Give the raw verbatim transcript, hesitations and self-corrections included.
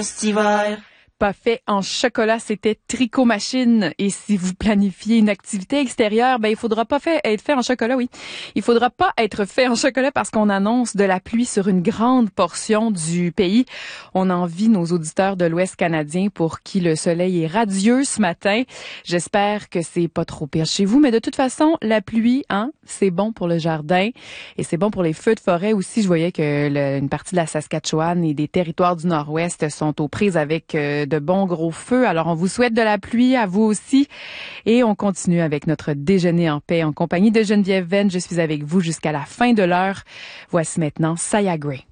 Festival. Pas fait en chocolat, c'était Tricot Machine. Et si vous planifiez une activité extérieure, ben il faudra pas fait, être fait en chocolat, oui. Il faudra pas être fait en chocolat parce qu'on annonce de la pluie sur une grande portion du pays. On envie nos auditeurs de l'Ouest canadien pour qui le soleil est radieux ce matin. J'espère que c'est pas trop pire chez vous, mais de toute façon, la pluie, hein, c'est bon pour le jardin et c'est bon pour les feux de forêt aussi. Je voyais que le, une partie de la Saskatchewan et des territoires du Nord-Ouest sont aux prises avec euh, de bons gros feux. Alors, on vous souhaite de la pluie à vous aussi. Et on continue avec notre déjeuner en paix en compagnie de Geneviève Venn. Je suis avec vous jusqu'à la fin de l'heure. Voici maintenant Saya Gray.